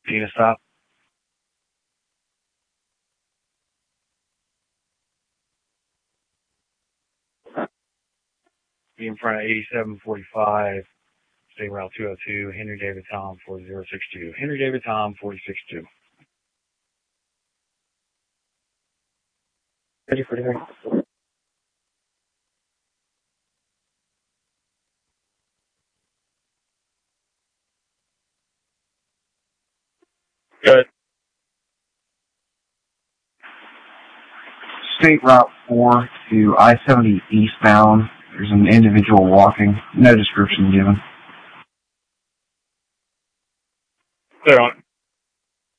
Need to stop? Be in front of 8745, State Route 202, Henry David Tom 4062. Henry David Tom 4062. Ready for the hearing. Good. State Route 4 to I-70 eastbound. There's an individual walking. No description given. Clear on.